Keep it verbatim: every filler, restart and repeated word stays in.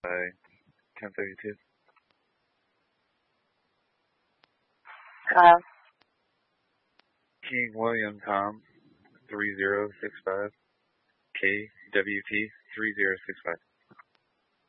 by ten thirty-two. Hello. King William Tom three zero six five K W P three zero six five.